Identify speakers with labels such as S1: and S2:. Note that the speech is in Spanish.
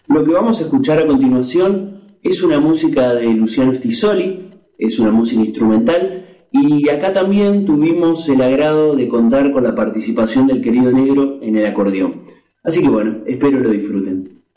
S1: Lo que vamos a escuchar a continuación es una música de Luciano Stisoli, es una música instrumental, y acá también tuvimos el agrado de contar con la participación del querido Negro en el acordeón. Así que bueno, espero lo disfruten.